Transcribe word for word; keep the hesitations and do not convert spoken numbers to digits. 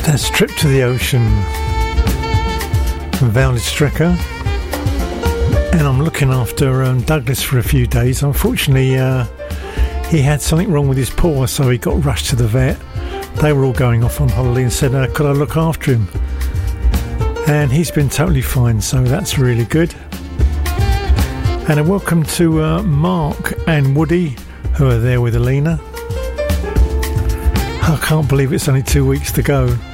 That's Trip to the Ocean from Valdez Strecker. And I'm looking after um, Douglas for a few days. Unfortunately, uh, he had something wrong with his paw, so he got rushed to the vet. They were all going off on holiday and said, uh, could I look after him? And he's been totally fine, so that's really good. And a welcome to uh, Mark and Woody, who are there with Alina. I can't believe it's only two weeks to go.